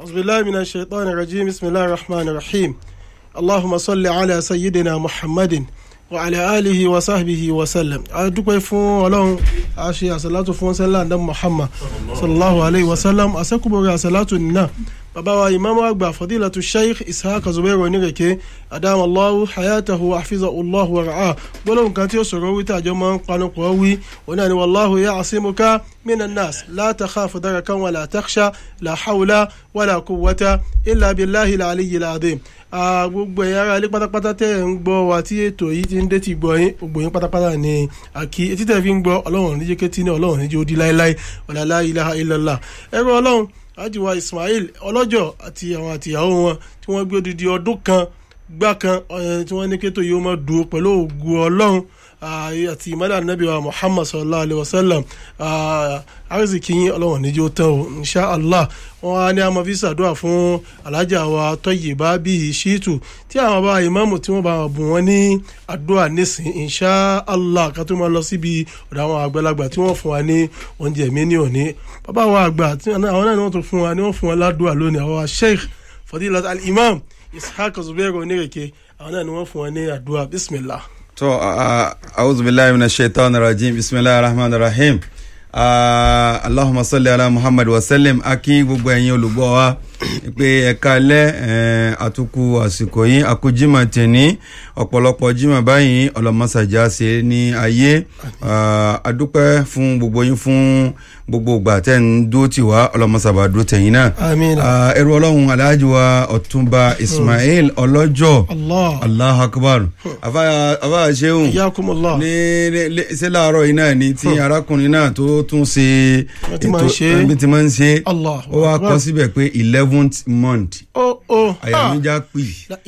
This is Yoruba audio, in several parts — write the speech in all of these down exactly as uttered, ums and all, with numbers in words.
أعوذ بالله من الشيطان الرجيم بسم الله الرحمن الرحيم اللهم صل على سيدنا محمد وعلى آله وصحبه وسلم. adúpẹ́ fún Ọlọ́run a ṣe àsàlátù fún sẹ́lá ndam Muhammad sallallahu alayhi wa sallam asẹ́kùbọ̀rẹ̀ àsàlátù nínà bàbá wa ìmáàmù àgbà fadilatu sheikh ishaq Zubairu Onírèké adamallahu hayatahu hafizahullahu wa ra'ah gbọ́dọ̀ nǹkan tí ó sọ̀rọ̀ wí tàjọ́ máa ń panupọ̀ wí wọn náà ni wallahu ya'simuka minan nas la takhafu darakan wala takhsha la hawla wala quwwata illa billahi al-aliyyil azim. gbogbo ẹ̀yà ara ilé pátápátá tẹ́ ń gbọ́ wa tí ètò yìí ti ń dé ti gbọ́ yín gbogbo yín pátápátá ní àkí etí tẹ́ fi ń gbọ́ Ọlọ́run níjẹ́ kétí ní Ọlọ́run níjẹ́ ó di láéláé wala la ilaha illallah. ẹ̀rọ Ọlọ́run ajiwa Ismail ọlọ́jọ́ àti àwọn àtìyàwó wọn tí wọ́n gbé odidi ọdún kan gbá kan tí wọ́n ní kétò yìí ó máa dùn pẹ̀lú ògùn Ọlọ́run àti ìmọ̀lẹ̀ ànábì wa Muhammad sallallahu alayhi wa sallam arziki yín Ọlọ́run níjẹ́ ó tán o insha Allah. wọ́n á ní àmọ́ fi ṣàdúrà fún alájà wa Tọ́yìbá bíi ṣíìtù tí àwọn bá ìmáàmù tí wọ́n bá bù wọ́n ní àdúrà nísìn insha Allah ká tó máa lọ síbi ọ̀dọ̀ àwọn àgbàlagbà tí wọ́n fún wa ní oúnjẹ mi ní òní. bàbá wa àgbà àwọn náà ni wọ́n tún fún wa ní wọ́n fún wa ládùúà lónìí àwọn Sheikh Fadilat al-Imam Ishaq Zubairu Onírèké àwọn náà ni wọ́n fún wa ní àdúrà bismillah. tó a'udhu billahi minash shaitanir rajim bismillahir rahmanir rahim. Uh, Allahumma salli ala Muhammad wa sallim. Aki gbogbo ẹ̀yin olùgbọ́ wa pé ẹ káalẹ́ àtúkù àsìkò yín àkójímọ̀ tẹ̀ní ọ̀pọ̀lọpọ̀ jímọ̀ báyìí ọlọ́mọsàjà ṣe ní ayé. Adúpẹ́ fún gbogbo yín fún gbogbo ìgbà tẹ́ ń dúró tì wá ọlọ́mọsàbà dúró tẹ̀yìn náà. Àmín. Ẹrú Ọlọ́run Alhaji wa Ọ̀túnba Ismail ọlọ́jọ́ Allahu Akbar àfáà ṣeun ní ṣe láàárọ̀ yìí náà ni tí arákùnrin náà tó tún ṣe ètò ẹbí tí máa ń ṣe ó wá kọ síbẹ̀ pé eleventh month àyàmíjà pì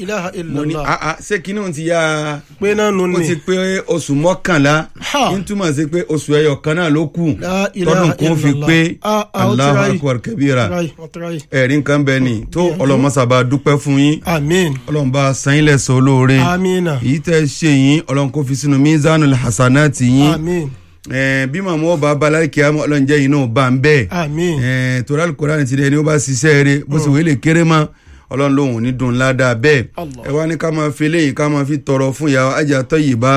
mo ní àà ṣé kí ni ti yá pé náà nù ní ó ti pé oṣù mọ́kànlá ń túmọ̀ sí pé oṣù ẹyọ kan náà ló kù tọdún kó fi pé Allahu Akbar kabira ẹ̀rí nǹkan bẹ́ẹ̀ ni tó ọlọ́mọsàbà dúpẹ́ fún yín ọlọ́mọba san yín lẹ́san olóore èyí tẹ́ ṣe yín ọlọ́run kó fi sínú mizanul hasanati yín bí màmú ọba abalárìkì àmọ́ ọlọ́njẹ́ yìí náà bá ń bẹ́ẹ̀ torí Al-Qur'an ti dẹni ó bá ṣiṣẹ́ rẹ̀ bó ṣe wélé kéré mọ́ ọlọ́run lòun ní dùn ládàá bẹ́ẹ̀ ẹ wá ní ká máa fi eléyìí ká máa fi tọrọ fún ìyá Haja Tọ́yìbá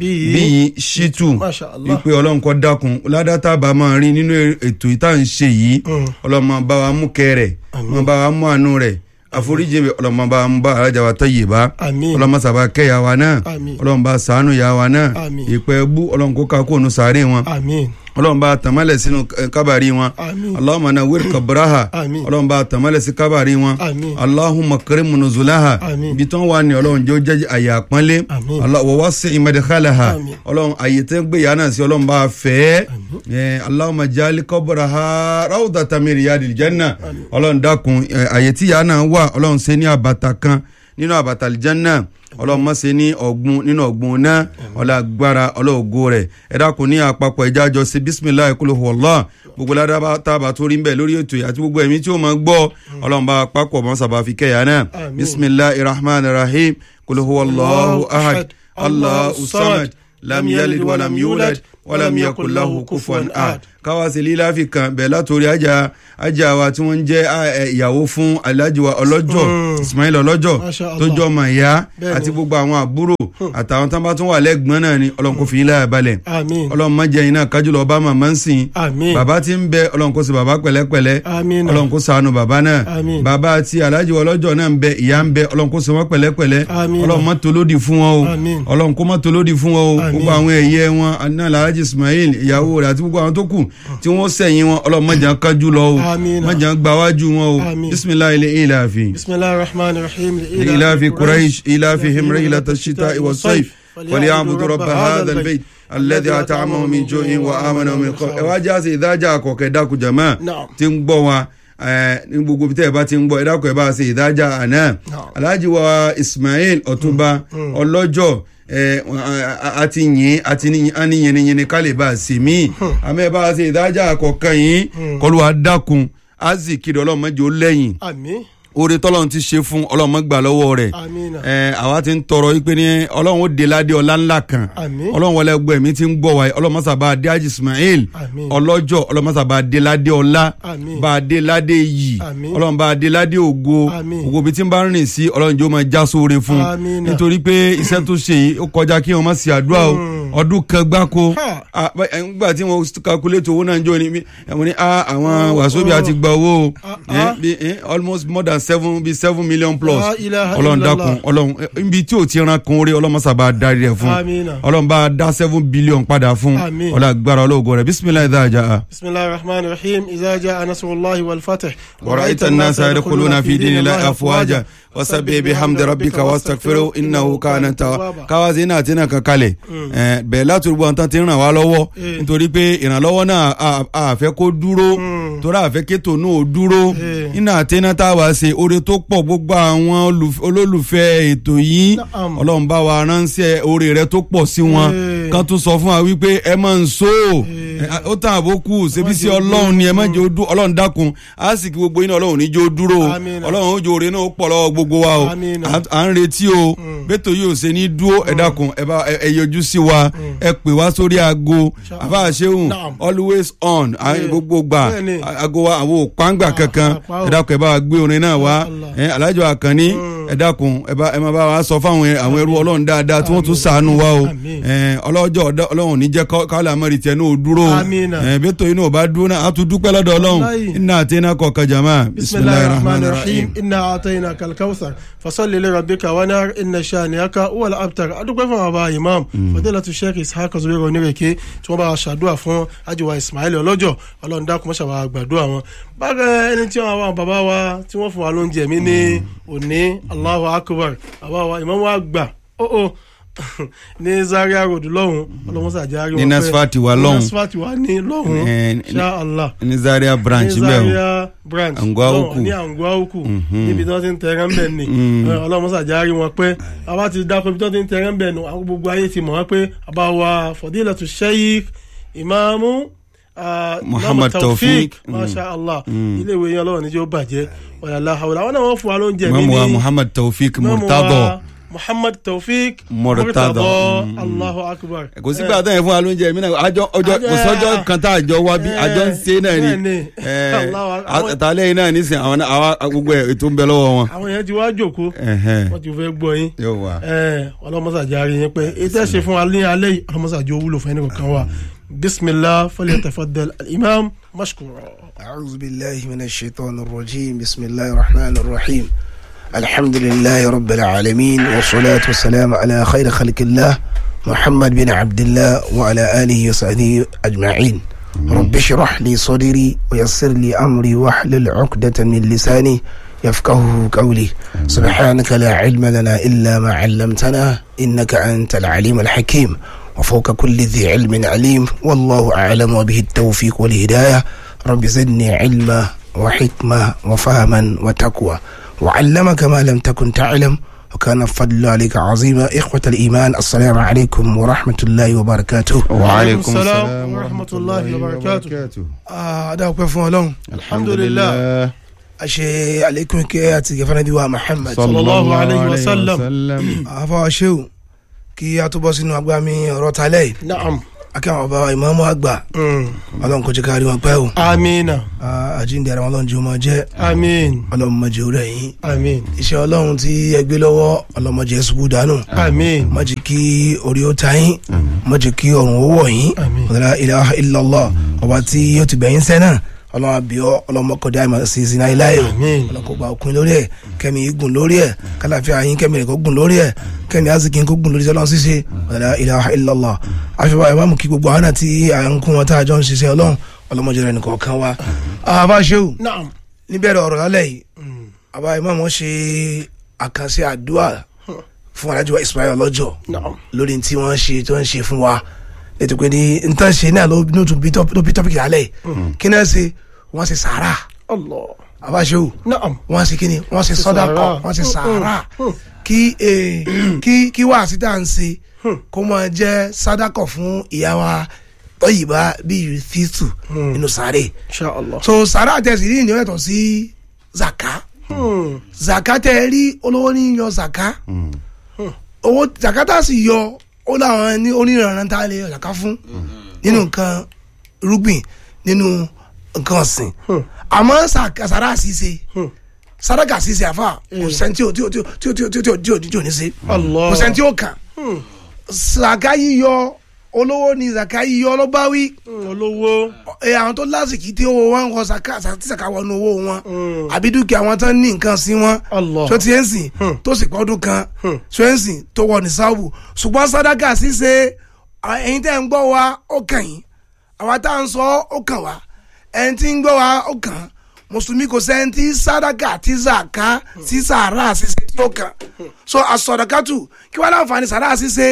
bíi ṣítù wípé ọlọ́run kó dákun ládàá tá a bá máa rí nínú ètò ìta ń ṣe yìí ọlọ́run máa bá wa mú kẹ́ rẹ̀ máa bá wa mú àánú rẹ̀ àforíjì ọlọ́run bá ń bá Haja wa Tọ́yìbá ọlọ́run sábà kẹ́yà wa náà ọlọ́run bá ṣàánú yà wa náà ìpẹ́ bú ọlọ́run kó ká kóònù sàárè wọn ọlọ́run bá tàmálẹ̀ sínú kábàrí wọn Allahumma nawwir qabraha ọlọ́run bá tàmálẹ̀ sí kábàrí wọn Allahumma karim nuzulaha ibi tó ń wà ní ọlọ́run jẹ́ ó jẹ́ àyè àpọ́nlé wa wasi' madkhalaha ọlọ́run àyè tẹ́ ń gbé yàrá náà sí ọlọ́run bá fẹ́ Allahumma ja'al qabraha rawdatan min riyadil janna ọlọ́run dákun àyè tí yàrá náà wà ọlọ́run ṣe ní àbàtà kan nínú àbàtà aljanna ọlọ́run má ṣe ní ọ̀gbun nínú ọ̀gbun náà ọlágbára ọlọ́ọ̀gó rẹ̀ ẹ̀dá kò ní àpapọ̀ ẹja jọ sí bisimilahi kúlò huwallah gbogbo ládàbà tábà tó rí ń bẹ̀ lórí ètò àti gbogbo ẹ̀mí tí ó máa gbọ́ ọlọ́run bá papọ̀ mọ́ sábà fi kẹ́yà náà bisimilahi rahman rahim kúlò huwallahu ahad allahu samad lam yalid walam yulad walam yakul lahu kufuwan ahad káwá sí lílá fi kan bẹ̀ látòrí ajá ajá wa tí wọ́n jẹ́ ìyàwó fún Alhaji wa ọlọ́jọ́ Ismail ọlọ́jọ́ tó jọ ọmọ ìyá àti gbogbo àwọn àbúrò àtàwọn tán bá tún wà lẹ́gbọ́n náà ni ọlọ́run kò fi yín láyà balẹ̀ ọlọ́run má jẹ́ iná kájúlọ ọba màmá ń sìn bàbá tí ń bẹ ọlọ́run kò sí bàbá pẹ̀lẹ́pẹ̀lẹ́ ọlọ́run kò ṣàánú bàbá náà bàbá àti Alhaji wa ọlọ́jọ́ náà ń bẹ ìyá ń bẹ ọlọ́run kò sí wọn pẹ̀lẹ́pẹ̀lẹ́ ọlọ́run má tolódì fún wọn o ọlọ́run kò má tolódì fún wọn o gbogbo àwọn ẹ̀yẹ wọn náà Alhaji Ismail ìyàwó rẹ̀ àti gbogbo àwọn tó kù tí wọ́n sẹ́yìn wọn ọlọ́run má jẹ́ kájú lọ o má jẹ́ gbáwájú wọn o bisimilahi ilẹ̀ ilafi bisimilahi rahman rahim ilafi Quraish ilafi himrila tashita والصيف وليعبدوا رب هذا البيت الذي أطعمهم من جوع وآمنهم من خوف. ẹ wá já sí ìdájà àkọ́kẹ́ dákú jama tí ń gbọ́ wa ní gbogbo bí tẹ́ ẹ bá ti ń gbọ́ ẹ dákú ẹ bá ṣe ìdájà àná Alhaji wa Ismail Ọ̀túnba ọlọ́jọ́ àti yìn àti yìnyín ká lè bá a sì mí àmọ́ ẹ bá ṣe ìdájà àkọ́kẹ́ yìí kọlu adákun azikiri ọlọ́mọdé ó lẹ́yìn oore tọ́lọ́run ti ṣe fún ọlọ́run má gbà lọ́wọ́ rẹ̀ ẹ àwa ti ń tọrọ yìí pé ní ọlọ́run ó de ládé ọlá ńlá kan ọlọ́run wọlé ẹgbẹ́ mi ti ń gbọ́ wa ọlọ́run má sábà dé Haji Ismail ọlọ́jọ́ ọlọ́run má sábà dé ládé ọlá bá dé ládé yìí ọlọ́run bá dé ládé ògo ògo bí tí ń bá rìn sí ọlọ́run jẹ́ ó máa já sóore fún nítorí pé iṣẹ́ tó ṣe yìí ó kọjá kí wọ́n má ṣe àdúrà o ọdún kan gbáko nígbà tí wọ́n calculate owó náà jọ ni wọ́n ní àwọn wàsóbì àti gba owó almost more than seven be seven million plus ọlọ́run dákun ọlọ́run ibi tí o ti ran kun orí ọlọ́run sábà darí rẹ̀ fún ọlọ́run bá dá seven billion padà fún ọlọ́run agbára ọlọ́gọ́ rẹ̀ bisimilayi dájà. bisimilayi rahman rahim idha jaa nasrullahi wal fath. wa ra'ayta an-nasa yadkhuluna fi dinillahi afwaja wasabbih bihamdi rabbika wastaghfirhu innahu kana tawwaba. káwá sí iná àti iná kankalẹ̀ bẹ́ẹ̀ láti rúbọ̀ nǹkan ti ràn wá lọ́wọ́ nítorí pé ìrànlọ́wọ́ náà àfẹ́ kó dúró torí àfẹ́ kétò náà ó dúró iná àti iná tá a wá ṣe oore tó pọ̀ gbogbo àwọn olólùfẹ́ ètò yìí ọlọ́run bá wa ránṣẹ́ oore rẹ tó pọ̀ sí wọn kan tún sọ fún wa wípé ẹ máa ń so ó tàn àbókù ṣebí sí ọlọ́run ni ẹ má jẹ́ ọlọ́run dákun á sì kí gbogbo iná ọlọ́run ní jó dúró ọlọ́run ó jẹ́ oore náà ó pọ̀ lọ́wọ́ gbogbo wa o à ń retí o bẹ́tò yóò ṣe ní dúró ẹ dákun ẹ yọjú sí wa ẹ pè wá sórí aago àbá àṣehùn always on gbogbo gbà aago wa àwọn òpáǹgbà kankan ẹ dákun ẹ bá wa gbé orin náà wá alájọ àkànní ẹ dákun ẹ máa bá wa sọ fáwọn àwọn ẹrú ọlọ́run dáadáa tí wọ́n tún ṣàánú wa o ọlọ́jọ́ ọlọ́run ní jẹ́ kálá mọ́rin tiẹ̀ náà dúró bẹ́tò yìí náà bá dúró náà á tún dúpẹ́ lọ́dọ̀ ọlọ́run iná àti iná kọ̀ọ̀kan jàmá bisimilayi rahman rahim iná àtẹ̀yìnà kalkawusar fasalli li rabbika wanhar inna shani'aka huwal abtar adúpẹ́ fún bàbá imam fadilatu sheikh ishaq zubairu onírèké tí wọ́n bá ṣàdúrà fún ajiwa ismail ọlọ́jọ́ ọlọ́run dákun mọ́ṣà bá gbàdúrà wọn bákan ẹni tí àwọn bàbá wa tí wọ́n fún wa lóúnjẹ mi ní òní allahu akbar bàbá wa imam wa gbà ó ó ní Zaria road lọ́hùn ọlọ́mọsá járe wọn pẹ́ ní nasfati wa lọ́hùn ní nasfati wa ní lọ́hùn ṣáàlá ní Zaria branch ní Zaria branch lọ́hùn ní Angwaoku níbi tí wọ́n ti ń tẹ̀rẹ́ ń bẹ̀ ni ọlọ́mọsá járe wọn pẹ́ àbá ti dákọ̀ ibi tí wọ́n ti ń tẹ̀rẹ́ ń bẹ̀ ni àwọn gbogbo ayé ti mọ̀ wọ́n pé àbá wa Fadilatu Sheikh Imamu Muhammad Taofik masha Allah ilé ìwé yẹn ọlọ́run níjẹ́ ó bàjẹ́ wàlá hawla àwọn náà wọ́n fún wa lóúnjẹ mi ní Muhammad Taofik Murtado Muhammad Taofik Murtado Allahu akbar. kò sí gbà tó yẹn fún wa lóúnjẹ mi náà àjọ ọjọ́ kò sọ́jọ́ kan tá àjọ wa bí àjọ ń ṣe náà ni àtàlẹ́ yìí náà nísìnyí àwọn gbogbo ètò ń bẹ lọ́wọ́ wọn. àwọn yẹn ti wá jókòó wọ́n ti fẹ́ gbọ́ yín ọlọ́mọsàjáre yín pé ètò ẹ̀ṣẹ̀ fún wa ní alẹ́ yìí ọlọ́mọsàjọ wúlò fún ẹnì kankan wa. بسم الله فليتفضل الإمام مشكورا. أعوذ بالله من الشيطان الرجيم بسم الله الرحمن الرحيم الحمد لله رب العالمين والصلاة والسلام على خير خلق الله محمد بن عبد الله وعلى آله وصحبه أجمعين رب اشرح لي صدري ويسر لي أمري واحلل عقدة من لساني يفقهه قولي سبحانك لا علم لنا إلا ما علمتنا إنك أنت العليم الحكيم وفوق كل ذي علم عليم والله أعلم وبه التوفيق والهداية رب زدني علما وحكمة وفهما وتقوى وعلمك ما لم تكن تعلم وكان الفضل عليك عظيما. إخوة الإيمان السلام عليكم ورحمة الله وبركاته. وعليكم السلام ورحمة الله وبركاته. هذا كيف لهم الحمد لله أشي عليكم كياتي فنبي محمد صلى الله عليه وسلم أفا شو kí a tó bọ́ sínú agbá mi ọ̀rọ̀ talẹ́ yìí. Naam. akẹ́ àwọn bàbá ìmáàmù àgbà. ọlọ́run kò jẹ́ ká rí wọn pẹ́ o. amiina. àjíǹde ara wọn ọlọ́run jẹ́ ọmọ jẹ́. amiin. ọlọ́run má jẹ́ ó rẹ̀ yín. amiin. iṣẹ́ ọlọ́run tí ẹ gbé lọ́wọ́ ọlọ́run má jẹ́ ṣubú dànù. amiin. má jẹ́ kí orí ó ta yín. má jẹ́ kí ọrùn ó wọ̀ yín. amiin. la ilaha illallah ọba tí yóò ti bẹ̀yìn sẹ́nà ọlọ́run àbíọ́ ọlọ́mọkọ̀dá ìmọ̀ sí ìsìn náà iláyò ọlọ́kọ̀gbà òkun lórí ẹ̀ kẹ́mi gùn lórí ẹ̀ kálàfíà yín kẹ́mi rẹ̀ kó gùn lórí ẹ̀ kẹ́mi azikin kó gùn lórí ẹ̀ ọlọ́run ṣíṣe la ilaha illallah aṣọ ìwà mú kí gbogbo àwọn àti à ń kún wọn tá a jọ ń ṣiṣẹ́ ọlọ́run ọlọ́mọdé rẹ̀ nìkan kan wa. àbá ṣéwù níbẹ̀rẹ̀ ọ̀rọ̀ lálẹ́ yìí àbá ìmọ̀ wọn ṣe àkànṣe àdúrà fún alájọ Ismail ọlọ́jọ́ lórí tí wọ́n ṣe tí wọ́n ṣe fún wa ètò pé ní nǹkan ṣe náà ló tún bí tọ́pìkì lálẹ́ kí náà ṣe wọ́n ṣe sàárà àbáṣew wọ́n ṣe kíni wọ́n ṣe sọ́dákọ̀ wọ́n ṣe sàárà kí kí kí wàásù tá à ń ṣe kó máa jẹ́ sádàkọ̀ fún ìyá wa Tọ́yìbá bíi fíìtù nínú sàárè so sàárà tẹ̀sí ní ìyẹn yàtọ̀ sí zaka zakata rí olówó ní yọ zaka owó zakata sì yọ ó láwọn ní oníranran tá a lè yọ zaka fún nínú nǹkan irúgbìn nínú nǹkan ọ̀sìn àmọ́ sàrà àṣìṣe sadaka àṣìṣe àfà kò sẹ́ni tí ò tí ò tí ò tí ò tí ò tí ò tí ò tí ò ní ṣe kò sẹ́ni tí ò kàn zaka yíyọ olówó ni zaka yíyọ ọlọ́báwí olówó àwọn tó lásìkò tí owó wọn kọ zaka tí zaka wọnú owó wọn àbí dúkìá wọn tán ní nǹkan sí wọn tó ti ń sìn tó sì pọ́dún kan tó ń sìn tó wọ ní sáwù ṣùgbọ́n sadaka ṣíṣe ẹ̀yin tẹ́ ń gbọ́ wa ó kàn yín àwa tá à ń sọ ó kàn wá ẹni tí ń gbọ́ wa ó kàn mùsùlùmí kò sẹ́ni tí sadaka tí zaka tí sàrà ṣíṣe tí ó kàn so asọ̀dọ̀kátù kí wọ́n láǹfààní sàrà ṣíṣe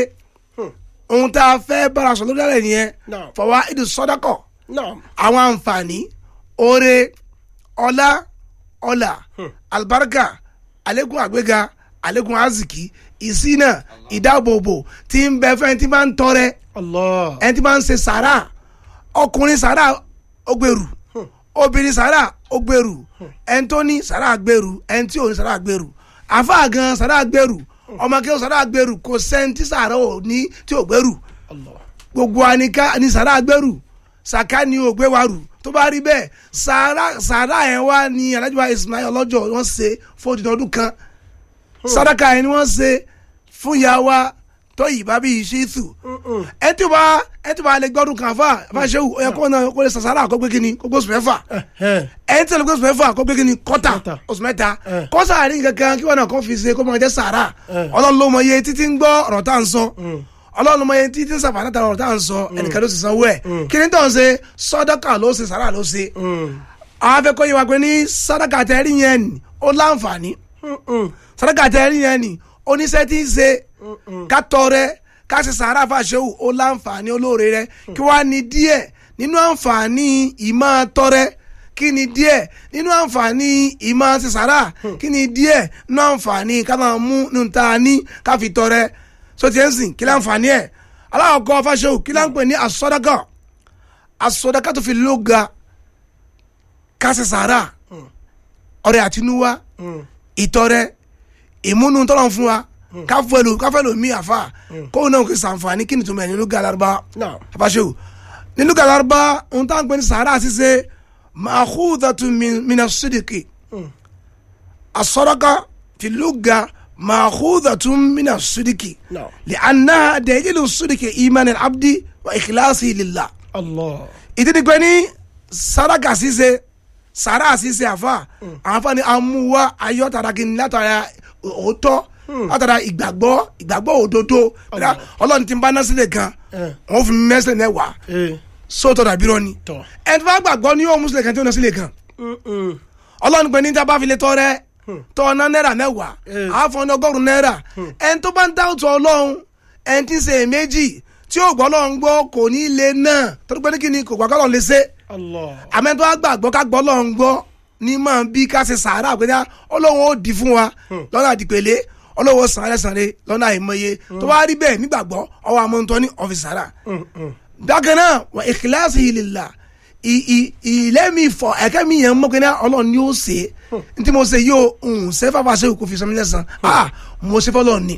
ohun tá a fẹ́ bára sọ lórí ẹ̀rẹ̀ nìyẹn fọwọ́ ìdí sọ́dọ̀kọ̀ àwọn àǹfààní oore ọlá ọlà alibarika alekun àgbéga alekun aziki ìṣínà ìdáàbòbò tí ń bẹ fẹ́ tí máa ń tọrẹ ẹni tí máa ń ṣe sàrà ọkùnrin sàrà ọgbẹ̀rù obìnrin sàrà ọgbẹ̀rù ẹni tó ní sàrà àgbẹ̀rù ẹni tí ò ní sàrà àgbẹ̀rù àfáà gan sàrà àgbẹ̀rù ọmọ kí o sàrà gbèrú kò sẹ́ńtì sàrà ò ní tí ò gbèrú gbogbo àníká ní sàrà gbèrú sàká ni ò gbé wa rù tó bá rí bẹ́ẹ̀ sàrà sàrà yẹn wá ní alájùwà Ismail ọlọ́jọ́ wọ́n ṣe fún òdìdí ọdún kan sàdákà yẹn ni wọ́n ṣe fún ìyá wa tó yìí bá bí iṣẹ́ ìtù ẹ tí wàá ẹ tí wàá lè gbọ́dún kan fà fàṣẹwù ẹ kọ́ náà kó lè sàṣàrà kó gbé kíni kó gbóṣù mẹ́fà ẹ tí lè gbóṣù mẹ́fà kó gbé kíni kọ́tà oṣù mẹ́ta kọ́sàárì kankan kí wọ́n náà kó fi ṣe kó máa jẹ́ sàrà ọlọ́run ló mọ iye títí ń gbọ́ ọ̀rọ̀ tá à ń sọ ọlọ́run ló mọ iye títí ń sàfàánà tá ọ̀rọ̀ tá à ń sọ ẹnìkan ló sì sanwó ẹ̀ kí ni tó ń ṣe sàdákà ló ṣe sàrà ló ṣe àwọn afẹ́kọ́ yìí wá pé ní sàdákà tẹ́rí yẹn ni ó láǹfààní sàdákà tẹ́rí yẹn ni oníṣẹ́ tí ń ṣe ká tọrẹ ká ṣe sàárà fàṣẹwù ó láǹfààní olóore rẹ kí wàá ní díẹ̀ nínú àǹfààní ìmọ̀ tọrẹ kí ni díẹ̀ nínú àǹfààní ìmọ̀ ṣe sàárà kí ni díẹ̀ nínú àǹfààní ká máa mú nínú tá a ní ká fi tọrẹ so ti ẹ̀ ń sìn kí láǹfààní ẹ̀ aláwọ̀kọ́ fàṣẹwù kí láǹpẹ̀ ní asọ́dákà asọ́dákà tó fi lóga ká ṣe sàárà ọrẹ àtinúwá ìtọrẹ ìmúnú tọ́lọ̀ fún wa káfẹ́lò káfẹ́lò mi àfa kóun náà kò sànfàní kí ni tó mẹ́ nínú galarba àfàṣẹ́wò nínú galarba ohun tá à ń pè ní sàárà ṣíṣe ma'khudhatun mina sidiki as-sadaqa fi lugha ma'khudhatun mina sidiki li'annaha dalilu sidiki iman al-abdi wa ikhlasi lillah. ìdí ni pé ní sàdákà ṣíṣe sàárà ṣíṣe àfa àfa ni amúwa ayọ́tara kí ni látara òótọ́ látara ìgbàgbọ́ ìgbàgbọ́ òdodo ọlọ́run ti ń bá ná sílẹ̀ kan wọ́n fi mẹ́sẹ̀ mẹ́wàá sóòtọ́ dàbí rọ́ ni ẹni tó bá gbàgbọ́ ní yóò mú sílẹ̀ kan tí ó ná sílẹ̀ kan ọlọ́run pé ní tá a bá fi lè tọrẹ tọ́ ná náírà mẹ́wàá àáfọ̀ ní ọgọ́rùn-ún náírà ẹni tó bá ń dáwọ́tọ̀ ọlọ́run ẹni tí ń ṣe èméjì tí yóò gbọ́ ọlọ́run gbọ́ kò ní lè náà torí pé ní kí ni kò gbàgbọ́ ọlọ́run lè ṣe àmọ́ ẹni tó bá gbàgbọ́ ká gbọ́ ọlọ́run gbọ́ ní máa bí ká ṣe sàárà pé ọlọ́run ó di fún wa lọ́nà àdìpẹ̀lẹ́ ọlọ́wọ́ sàrẹ́sàrẹ́ lọ́nà àìmọye tó bá rí bẹ́ẹ̀ nígbàgbọ́ ọwọ́ amóhuntọ́ ní ọ̀fìsàrà. bákan náà wà ikhlasi lillah ìlẹ́mì fọ ẹ̀kẹ́ mi yẹn mọ́ kẹ́ni ọlọ́run ni ó ṣe é ntí mo ṣe yóò ń ṣe fàfà ṣe kò fi sọmi lẹ́sàn ah mo ṣe fọlọ́ ni.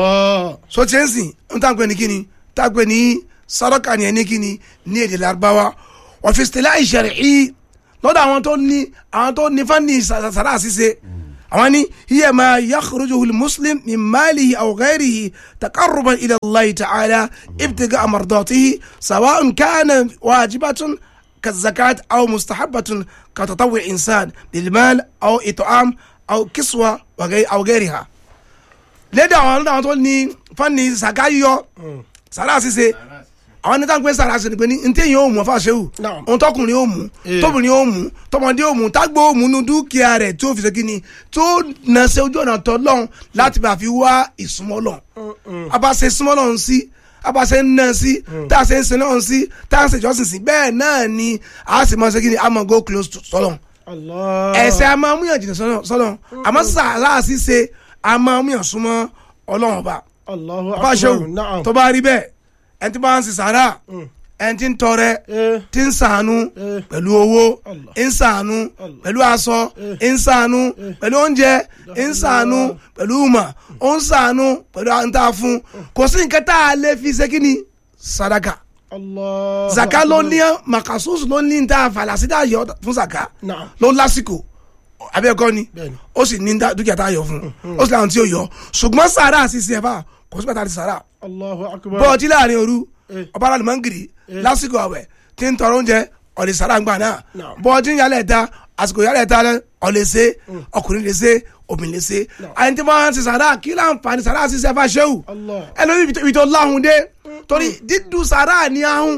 so tiẹ̀ ń sìn ń tà ń pè ní kíni tà ń pè ní sàdákà ni ẹ̀ ní kíni ní èdè Lárúbáwá wa fi istilahi shar'i lọ́dọ̀ àwọn tó ní àwọn tó ní fani sàrà ṣíṣe àwọn ni hiya ma yakhrujuhu al-muslim min malihi aw ghayrihi taqarruban ila Allah ta'ala ibtiga'a mardatihi sawa'un kana wajibatun kazakat aw mustahabbatun katatawwu al-insan bil-mal aw it'am aw kiswa aw ghayriha. lẹ́dọ̀ àwọn àwọn tó ní fani sàkáyọ sàrà ṣíṣe àwọn ní táwọn pé sàrà ṣe ni pé ní ntẹ́ yẹn ó mú ọfà ṣẹ́wù ohun tọkùnrin ó mú tóbìnrin ó mú tọmọdé ó mú tágbó ó mú nu dúkìá rẹ̀ tó fi ṣe kí ni tó nà ṣe ojú ọ̀nà tọ́ lọ́hùn láti bá fi wá ìsúnmọ́ lọ́hùn abáṣe súnmọ́ lọ́hùn sí abáṣe ń nà sí tá a ṣe ń ṣe lọ́hùn sí tá a ṣe jọ́sìn sí bẹ́ẹ̀ náà ni a sì máa ṣe kí ni a máa go close to sọ́lọ́hùn ẹ̀ṣẹ̀ a máa múyàn jìnnà sọ́lọ́hùn àmọ́ sàrà ṣíṣe a máa múyàn súnmọ́ Ọlọ́run ọba abáṣe tó bá rí bẹ́ẹ̀ ẹni tí bá ń ṣe sàrà ẹni tí ń tọrẹ tí ń ṣàánú pẹ̀lú owó ń ṣàánú pẹ̀lú aṣọ ń ṣàánú pẹ̀lú oúnjẹ ń ṣàánú pẹ̀lú ìmọ̀ ó ń ṣàánú pẹ̀lú àǹtá fún kò sí nǹkan tá a lè fi ṣe kí ni sadaka zaka ló ní makasus ló ní ta falasida yọ fún zaka ló lásìkò abẹ́ẹ̀kọ́ ni ó sì ní dúkìá tá a yọ fún ó sì láwọn tí ó yọ ṣùgbọ́n sàrà àṣìṣe ẹ̀fà kò sí bàtà àti sàrà bọ́ọ̀tì láàrin òru ọba aráàlú mọ́ngìrì lásìkò àwẹ̀ tí ń tọrọ oúnjẹ ọ̀lẹ̀ sàrà ń gbà náà bọ́ọ̀tì yálẹ̀ ta àsìkò yálẹ̀ ta ọ̀lẹ̀ ṣe ọkùnrin lè ṣe obìnrin lè ṣe àyìn tí wọ́n ti sàrà kí láǹfààní sàrà àṣìṣe ẹ̀fà ṣẹ́wù ẹlòmíì ibi tó láhùn dé torí dídú sàrà ní ahùn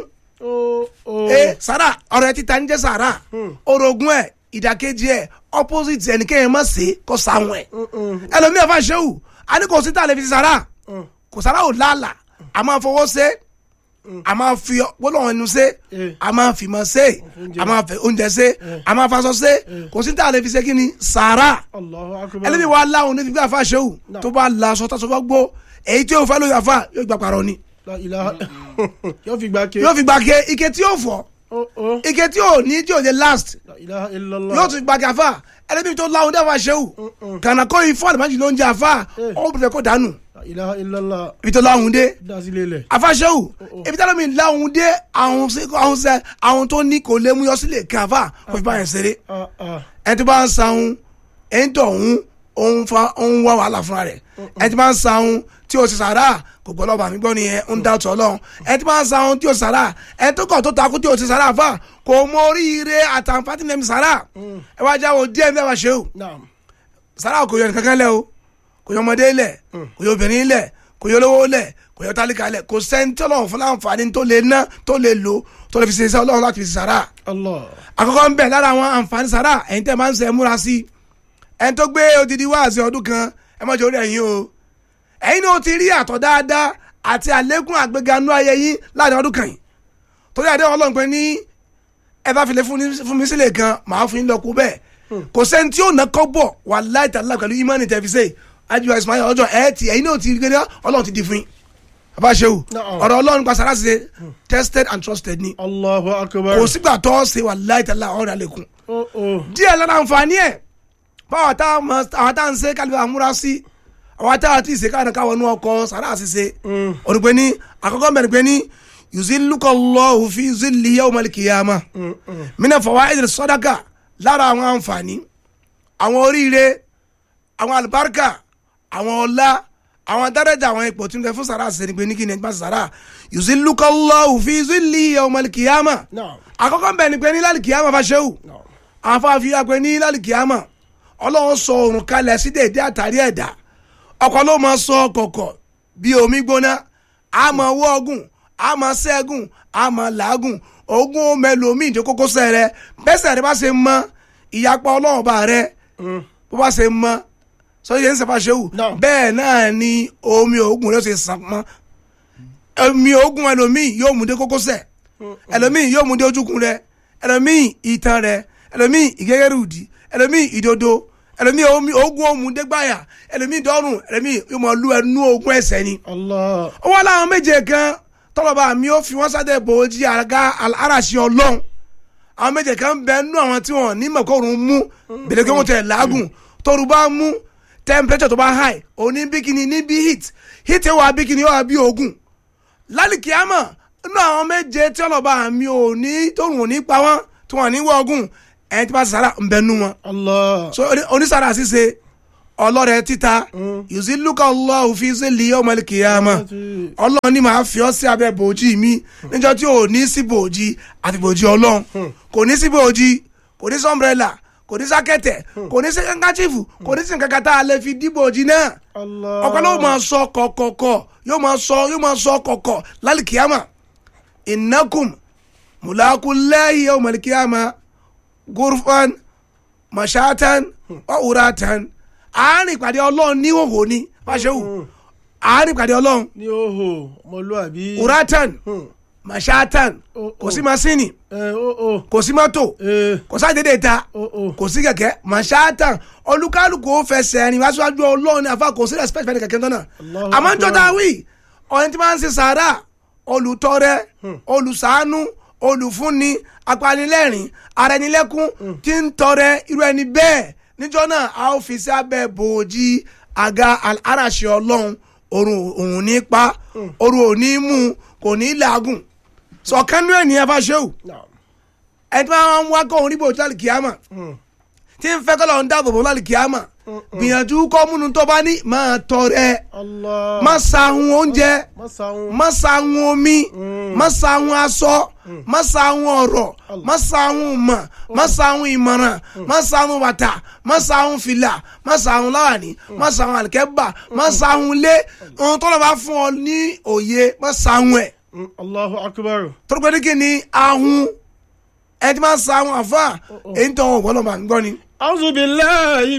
sàrà ọ̀rẹ́ títa ń jẹ́ sàrà orogún ẹ̀ ìdàkejì ẹ̀ opposite ẹnikẹ́yìn mọ̀ sí kò sáwọn ẹ̀ ẹlòmíì ẹ̀fà ṣẹ́wù a ní kò sí tá a lè fi sàrà kò sàrà ò lálà a máa fọwọ́ ṣe a máa fi gbọ́dọ̀ ẹnu ṣe a máa fi mọ̀ ṣe a máa fẹ́ oúnjẹ ṣe a máa faṣọ ṣe kò sí tá a lè fi ṣe kí ni sàrà ẹlẹ́mi wa láwọn ní fífi àfa ṣẹ́wù tó bá la aṣọ tó bá gbó èyí tí yóò fẹ́ lóye àfa yóò gbà parọ́ ni yóò fi gbà ké yóò fi gbà ké ike tí yóò fọ́ ike tí yóò ní tí yóò dé last yóò tún gbà ké àfa ẹlẹ́mi tó láwọn dé àfa ṣẹ́wù kànáà kó ifọ̀ àlùmájì ló ń jẹ àfa ó bẹ̀rẹ̀ kó dànù ibi tó láwọn dé afáṣẹ́wù ibi tó láwọn láwọn dé àwọn sẹ àwọn tó ní kò lè mú yọ sílẹ̀ káfà kò fi bá yẹn ṣeré ẹni tó bá ń sahun ẹni tó ń òun wá wàhálà fúnra rẹ̀ ẹni tó bá ń sahun tí o ti sàrà kò gbọ́dọ̀ bàmí gbọ́ nìyẹn ń dá ọ̀tọ̀ ọlọ́run ẹni tó bá ń sahun tí o sàrà ẹni tó kọ̀ tó takú tí o ti sàrà fà kò mọ oríire àtàǹfààní nẹ́mi sàrà ẹ wá jáwọ́ díẹ̀ mẹ́wàá ṣe o sàrà kò yọ nǹkan kan lẹ́ o kò yọ ọmọdé lẹ̀ kò yọ obìnrin lẹ̀ kò yọ olówó lẹ̀ kò yọ tálíkà lẹ̀ kò sẹ́ńtì ọlọ́run fún láǹfààní tó lè ná tó lè lò tó lè fi ṣe iṣẹ́ ọlọ́run láti fi ṣe sàrà. àkọ́kọ́ ń bẹ lára àwọn àǹfààní sàrà ẹ̀yin tẹ́ máa ń ṣe ẹ múra sí ẹni tó gbé odidi wáàsí ọdún kan ẹ mọ̀jọ́ orí ẹ̀yin o ẹ̀yin náà ti rí àtọ̀ dáadáa àti àlékún àgbéganú ayé yín láàrin ọdún kan yìí torí àdéhùn ọlọ́run pé ní ẹ bá fi lè fún mi sílẹ̀ kan màá fún yín lọ kú bẹ́ẹ̀ kò sẹ́ni tí yóò ná kọ́ bọ̀ wàláhì tàláhì pẹ̀lú ìmánì tẹ̀fíṣẹ́ ajiwa ismail ọjọ́ ẹ ti ẹ̀yin náà ti rí gẹ́gẹ́ ọlọ́run ti di fún yín abáṣewu ọ̀rọ̀ ọlọ́run pa sàrà ṣe tested and trusted ni Allahu akbar kò sígbà tó ṣe wàláhì tàláhì ọ̀rọ̀ àlékún díẹ̀ lára àǹfààní ẹ̀ báwa tá àwọn tá à ń ṣe kálíbà àmúra sí àwọn tá à ti ṣe káàdì káwọn inú ọkọ̀ sàrà ṣiṣe òrùpẹ́ ní àkọ́kọ́ mẹ́rin pé ní yuzillukallahu fi zilli yawmal qiyamah mina fawaid sadaqa lára àwọn àǹfààní àwọn oríire àwọn àlùbáríkà àwọn ọlá àwọn dárẹ́jà àwọn ipò tí ń bẹ fún sàrà àṣẹni pé ní kí ni ẹgbẹ́ sàrà yuzillukallahu fi zilli yawmal qiyamah àkọ́kọ́ ń bẹ̀ ni pé ní lálẹ́ kìyàmà fàṣẹ́wù àwọn afáàfin àpẹ ní lálẹ́ kìyàmà ọlọ́run sọ òrùn kalẹ̀ sí dèédé àtàrí ẹ̀dá ọkọ̀ ló máa sọ kọ̀kọ̀ bí omi gbóná àmọ́ wọ́ọ̀gùn àmọ́ sẹ́gùn àmọ́ làágùn ogun mẹlòmíì ìjọ kókósẹ̀ rẹ bẹ́sẹ̀ rẹ bá ṣe mọ ìyapa ọlọ́run bá rẹ bó bá ṣe mọ sọyẹ ń sẹfà ṣéwù bẹ́ẹ̀ náà ni omi ogun rẹ ṣe sàn mọ́ omi ogun ẹlòmíì yóò mú dé kókósẹ̀ ẹlòmíì yóò mú dé ojúkun rẹ ẹlòmíì ìtàn rẹ ẹlòmíì ìgẹgẹrùdì ẹlòmíì ìdodo ẹlòmíì omi ogun òmùdé gbáyà ẹlòmíì dọrùn ẹlòmíì yóò mọ lu ẹnu ogun ẹsẹ̀ ni. ó wá láwọn méje kan tọlọba mi ó fi wọn sáde bòójì àga àràṣì Ọlọ́run àwọn méje kan bẹ nú àwọn tí wọn ní mọkòrún mú bèrè pé wọn tẹ làágùn tóru bá mú temperature tó bá high òní bikini ní bí heat heat wà bikini wà bí ogun lálìkíámà nínú àwọn méje tí ọlọba mi ò ní tóun ò ní pa wọn tí wọn ní wọ ogun ẹni tí bá sara ń bẹ nú wọn. so onísàrà ṣíṣe ọlọ́rẹ̀ títa yuziluka Allahu fi zilli yawmal qiyamah ọlọ́run ní màá fi ọ́ sí abẹ́ bòójì mi níjọ́ tí ò ní sí bòójì àti bòójì ọlọ́run kò ní sí bòójì kò ní sí umbrella kò ní sákẹ́tẹ̀ kò ní sí kankachifu kò ní sí kankan tá a lè fi dí bòójì náà ọ̀pọ̀ ló máa sọ kọ̀kọ̀kọ̀ yóò máa sọ yóò máa sọ kọ̀kọ̀ lálẹ́ kìámà innakum mulaqullahi yawmal qiyamah gurfan mashatan wa uratan àárín ìpàdé ọlọ́run ní òhò ní fàṣẹwù àárín ìpàdé ọlọ́run ní òhò ọmọlúwàbí uratan mashatan kò sí masini kò sí mọ́tò kò sáàdédé ta kò sí kẹ̀kẹ́ mashatan olúkálùkù ó fẹsẹ̀ ẹni wá síwájú ọlọ́run ní àfa kò sí respect fẹ́ni kẹ̀kẹ́ tọ́nà àmọ́ ń jọta wí ọ̀rẹ́ tí wọ́n ń ṣe sàárà olùtọrẹ olùṣàánú olùfúnni apanilẹ́rìn arẹnilẹ́kún tí ń tọrẹ irú ẹni bẹ́ẹ̀ níjọ́ náà a ó fi sí abẹ́ bòójì àga àràṣẹ ọlọ́run òrùn òun ní pa òrùn ò ní mú kò ní làágùn sọ̀kánú ènìyàn fàṣẹ́wò ẹni tí wọ́n wá kọ́ òun níbo ìtàlì kìámà tí ń fẹ́ kọ́lọ́ ń dáàbò bò lálì kìámà gbìyànjú kọ́ múnú tó bá ní máa tọrẹ má sahun oúnjẹ má sahun omi má sahun aṣọ má sahun ọ̀rọ̀ má sahun ìmọ̀ má sahun ìmọ̀ràn má sahun bàtà má sahun fìlà má sahun láwàní má sahun àlìkẹ́bà má sahun lé ohun tó lọ bá fún ọ ní òye má sahun ẹ̀. Allahu akbar. tó ló pẹ́ ní kí ni ahun ẹ ti máa sahun àfa èyí tó ń wọ́n lọ́ọ́ máa ń gbọ́ ni. A'udhu billahi